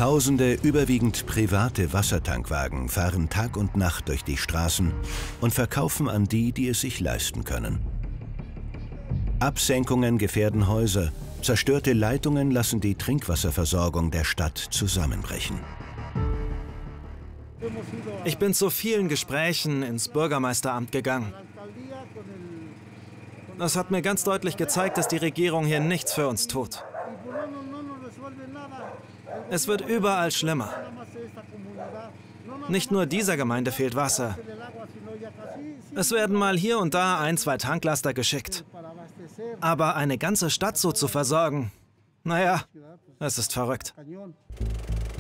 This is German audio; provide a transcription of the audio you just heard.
Tausende, überwiegend private Wassertankwagen fahren Tag und Nacht durch die Straßen und verkaufen an die, die es sich leisten können. Absenkungen gefährden Häuser, zerstörte Leitungen lassen die Trinkwasserversorgung der Stadt zusammenbrechen. Ich bin zu vielen Gesprächen ins Bürgermeisteramt gegangen. Das hat mir ganz deutlich gezeigt, dass die Regierung hier nichts für uns tut. Es wird überall schlimmer. Nicht nur dieser Gemeinde fehlt Wasser. Es werden mal hier und da 1, 2 Tanklaster geschickt. Aber eine ganze Stadt so zu versorgen, naja, es ist verrückt.